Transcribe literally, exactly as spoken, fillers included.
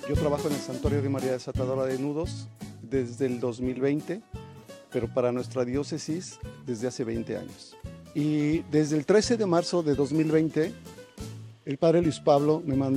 Yo trabajo en el Santuario de María Desatadora de Nudos desde el dos mil veinte, pero para nuestra diócesis desde hace veinte años. Y desde el trece de marzo de dos mil veinte, el padre Luis Pablo me mandó